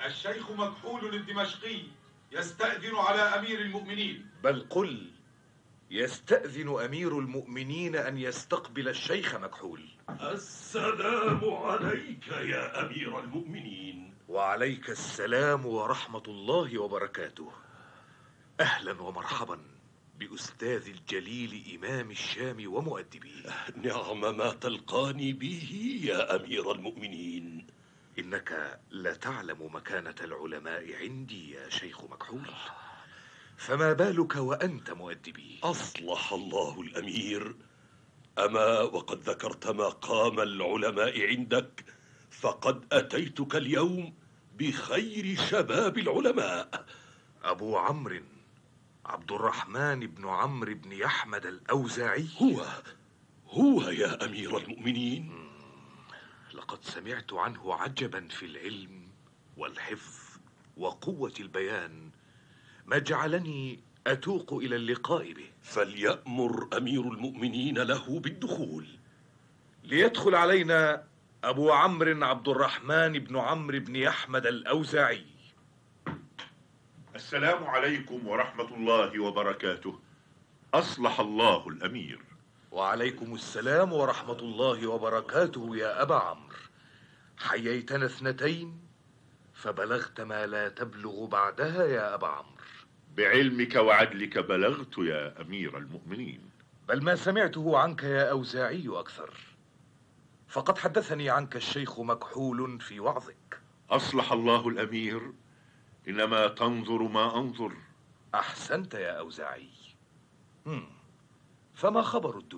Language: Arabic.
الشيخ مكحول الدمشقي يستأذن على أمير المؤمنين. بل قل يستأذن أمير المؤمنين أن يستقبل الشيخ مكحول. السلام عليك يا أمير المؤمنين. وعليك السلام ورحمة الله وبركاته. أهلا ومرحبا بأستاذ الجليل إمام الشام ومؤدبيه. نعم ما تلقاني به يا أمير المؤمنين. إنك لا تعلم مكانة العلماء عندي يا شيخ مكحول، فما بالك وأنت مؤدبي؟ أصلح الله الأمير، أما وقد ذكرت مقام العلماء عندك، فقد أتيتك اليوم بخير شباب العلماء. أبو عمرو عبد الرحمن بن عمرو بن يحمد الأوزاعي. هو يا أمير المؤمنين. لقد سمعت عنه عجبا في العلم والحفظ وقوة البيان، ما جعلني أتوق إلى اللقاء به. فليأمر أمير المؤمنين له بالدخول. ليدخل علينا أبو عمرو عبد الرحمن بن عمرو بن يحمد الأوزاعي. السلام عليكم ورحمة الله وبركاته. أصلح الله الأمير. وعليكم السلام ورحمة الله وبركاته يا أبا عمرو. حييتنا اثنتين فبلغت ما لا تبلغ بعدها يا أبا عمرو. بعلمك وعدلك بلغت يا أمير المؤمنين. بل ما سمعته عنك يا أوزاعي أكثر، فقد حدثني عنك الشيخ مكحول في وعظك. أصلح الله الأمير، إنما تنظر ما أنظر. أحسنت يا أوزاعي. فما خبر الدنيا؟